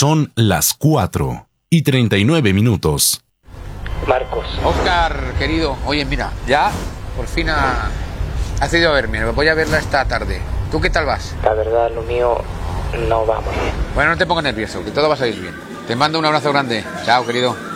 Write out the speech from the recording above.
Son las 4:39. Marcos. Oscar, querido, oye, mira, ya por fin has ido a verme, voy a verla esta tarde. ¿Tú qué tal vas? La verdad, lo mío no va muy bien. Bueno, no te pongas nervioso, que todo va a salir bien. Te mando un abrazo grande. Chao, querido.